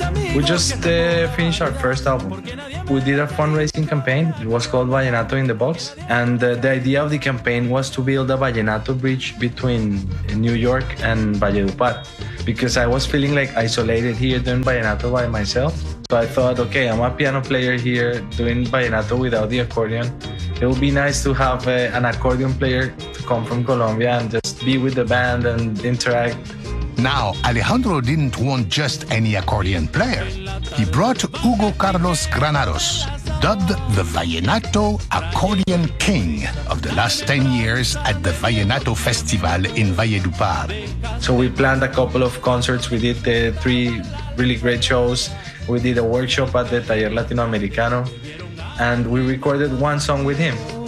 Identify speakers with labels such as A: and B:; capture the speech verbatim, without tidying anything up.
A: We just uh, finished our first album. We did a fundraising campaign. It was called Vallenato in the Box. And uh, the idea of the campaign was to build a Vallenato bridge between New York and Valledupar, because I was feeling like isolated here doing Vallenato by myself. So I thought, okay, I'm a piano player here doing Vallenato without the accordion. It would be nice to have uh, an accordion player to come from Colombia and just be with the band and interact.
B: Now, Alejandro didn't want just any accordion player. He brought Hugo Carlos Granados, dubbed the Vallenato Accordion King of the last ten years at the Vallenato Festival in Valledupar.
A: So we planned a couple of concerts. We did uh, three really great shows. We did a workshop at the Taller Latinoamericano, and we recorded one song with him.